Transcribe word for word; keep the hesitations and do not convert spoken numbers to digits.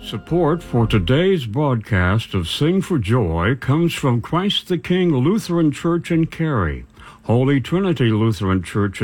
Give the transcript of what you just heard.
Support for today's broadcast of Sing for Joy comes from Christ the King Lutheran Church in Cary, Holy Trinity Lutheran Church